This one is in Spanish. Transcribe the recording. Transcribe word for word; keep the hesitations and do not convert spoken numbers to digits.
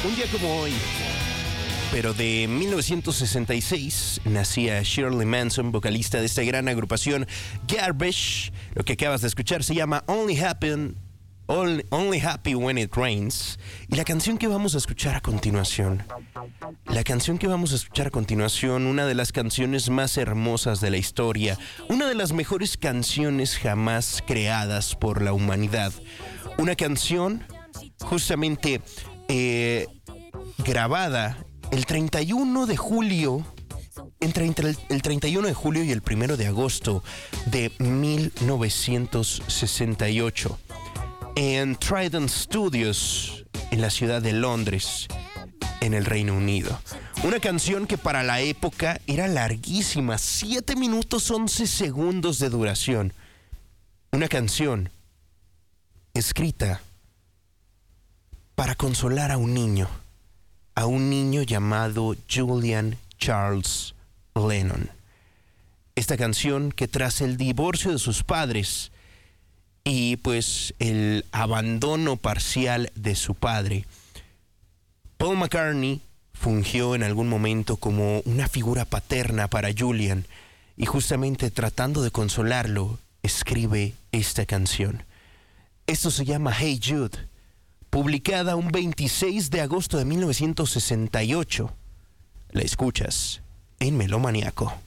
Un día como hoy, pero de mil novecientos sesenta y seis, nacía Shirley Manson, vocalista de esta gran agrupación Garbage. Lo que acabas de escuchar se llama Only Happen, Only, Only Happy When It Rains. Y la canción que vamos a escuchar a continuación, la canción que vamos a escuchar a continuación, una de las canciones más hermosas de la historia, una de las mejores canciones jamás creadas por la humanidad. Una canción justamente eh, grabada el treinta y uno de julio, entre, entre el, el treinta y uno de julio y el primero de agosto de mil novecientos sesenta y ocho en Trident Studios, en la ciudad de Londres, en el Reino Unido. Una canción que para la época era larguísima, siete minutos once segundos de duración. Una canción escrita para consolar a un niño, a un niño llamado Julian Charles Lennon. Esta canción que tras el divorcio de sus padres y pues el abandono parcial de su padre, Paul McCartney fungió en algún momento como una figura paterna para Julian y justamente tratando de consolarlo, escribe esta canción. Esto se llama Hey Jude, publicada un veintiséis de agosto de mil novecientos sesenta y ocho. La escuchas en Melómaniaco.